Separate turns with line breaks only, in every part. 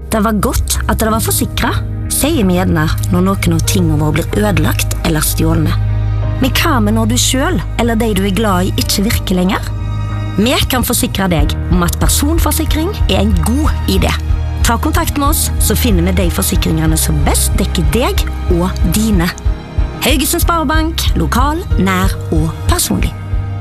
Det var godt at det var forsikret, sier vi gjerne når noen av tingene våre blir ødelagt eller stjålne. Men hva med når du selv, eller de du er glad i, ikke virker lenger? Vi kan forsikre deg om at personforsikring er en god idé. Ta kontakt med oss, så finner vi de forsikringene som best dekker deg og dine. Haugesund Sparebank, lokal, nær og personlig.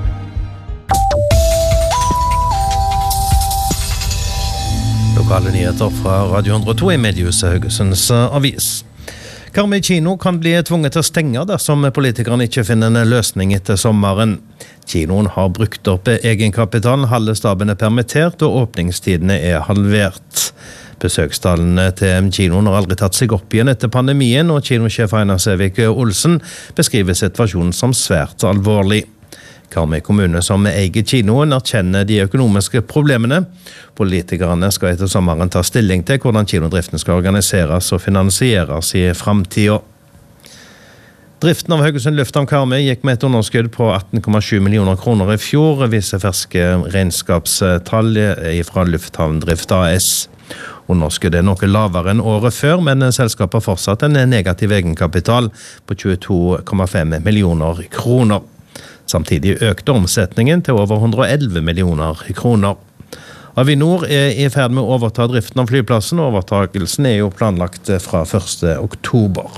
Lokale nyheter fra Radio 102 i mediehuset Haugesunds avis. Karmøy kino kan bli tvunget til å stenge dersom politikerne ikke finner en løsning etter sommeren. Kinoen har brukt opp egenkapitalen, halve staben er permittert og åpningstidene er halvert. Besøkstallene til kinoen har aldri tatt seg opp igjen etter pandemien, og kinosjef Einar Sævik Olsen beskriver situasjonen som svært alvorlig. Karmøy kommune som eier kinoen erkjenner de økonomiske problemene. Politikerne skal etter sommeren ta stilling til hvordan kinodriften skal organiseres og finansieres i fremtiden. Driften av Haugesund Lufthavn Karmøy gikk med et underskudd på 18,7 millioner kroner i fjor, viser ferske regnskapstall fra Lufthavndrift AS. Underskuddet er noe lavere enn året før, men selskapet har fortsatt en negativ egenkapital på 22,5 millioner kroner. Samtidig økte omsetningen til over 111 millioner kroner. Avinor er i ferd med å overta driften av flyplassen, og overtakelsen er jo planlagt fra 1. oktober.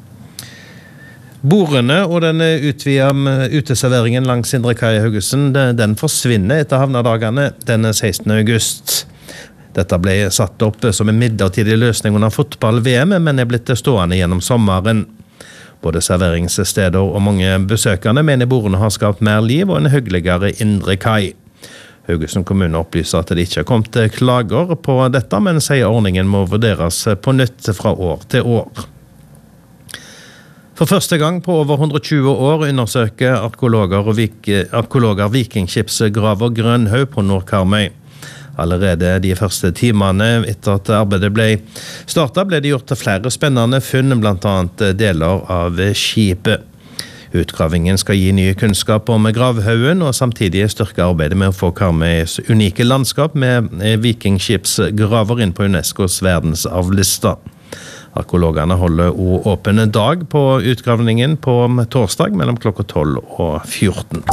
Bordene og den utvidede uteserveringen langs Indre Kai i Haugesund, den forsvinner etter havnedagene den 16. august. Dette ble satt opp som en midlertidig løsning under fotball-VM, men er blitt stående gjennom sommeren. Både serveringssteder og mange besøkende mener bordene har skapt mer liv og en hyggeligere Indre Kai. Haugesund kommune opplyser at det ikke har kommet klager på dette, men sier ordningen må vurderes på nytt fra år til år. For første gang på over 120 år undersøker arkeologer vikingskipsgraver Grønhaug på Nord-Karmøy. Allerede de første timene etter at arbeidet ble startet, ble det gjort flere spennende funn, blant annet deler av skipet. Utgravingen skal gi ny kunnskap om gravhaugen, og samtidig styrke arbeidet med å få Karmøys unike landskap med vikingskipsgraver inn på UNESCOs verdensarvliste. Arkeologene holder åpen dag på utgravningen på torsdag mellom klokka 12 og 14.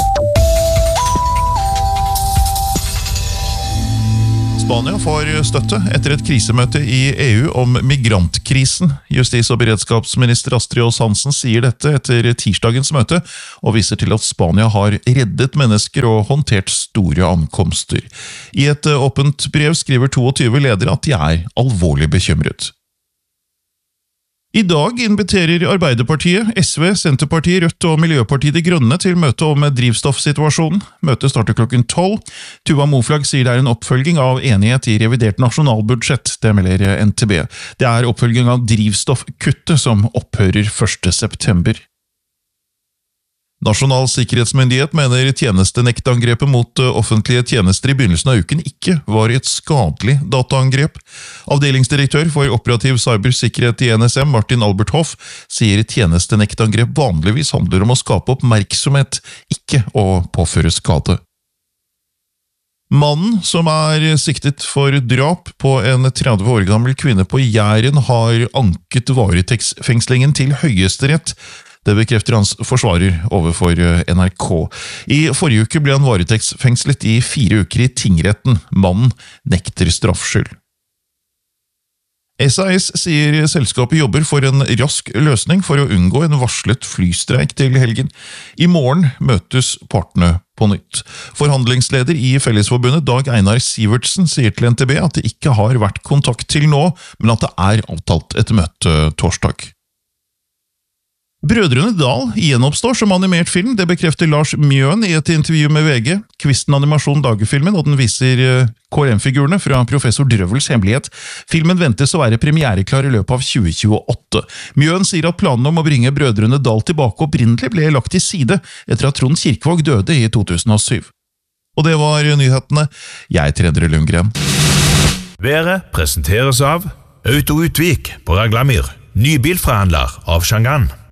Spania får støtte etter et krisemøte i EU om migrantkrisen. Justis- og beredskapsminister Astrid Aas Hansen sier dette etter tirsdagens møte, og viser til at Spania har reddet mennesker og håndtert store ankomster. I et åpent brev skriver 22 ledere at de er alvorlig bekymret. I dag inviterer Arbeiderpartiet, SV, Senterpartiet, Rødt og Miljøpartiet De Grønne til møte om drivstoffsituasjonen. Møtet starter klokken 12. Tuva Moflag sier det er en oppfølging av enighet i revidert nasjonalbudsjett, det melder NTB. Det er oppfølging av drivstoffkuttet som opphører 1. september. Nasjonal sikkerhetsmyndighet mener tjenestenektangrepet mot offentlige tjenester i begynnelsen av uken ikke var et skadelig dataangrep. Avdelingsdirektør for operativ cybersikkerhet i NSM, Martin Albert Hoff, sier tjenestenektangrep vanligvis handler om å skape oppmerksomhet, ikke å påføre skade. Mannen som er siktet for drap på en 30 år gammel kvinne på Jæren har anket varetektsfengslingen til Høyesterett. Det bekrefter hans forsvarer overfor NRK. I forrige uke ble han varetektsfengslet i 4 uker i tingretten. Mannen nekter straffskyld. SAS sier selskapet jobber for en rask løsning for å unngå en varslet flystreik til helgen. I morgen møtes partene på nytt. Forhandlingsleder i Fellesforbundet, Dag Einar Sivertsen, sier til NTB at det ikke har vært kontakt til nå, men at det er avtalt et møte torsdag. Brødrene Dal gjenoppstår som animert film, det bekrefter Lars Mjøen i et intervju med VG. Kvisten Animasjon lager filmen, og den viser KRM-figurene fra Professor Drøvels hemmelighet. Filmen ventes å være premiereklar i løpet av 2028. Mjøen sier at planen om å bringe Brødrene Dal tilbake opprinnelig ble lagt til side etter at Trond Kirkevåg døde i 2007. Og det var nyhetene. Jeg heter Endre Lundgren.
Været presenteres av Auto Utvik på Raglamyr. Ny bilforhandler av Shangan.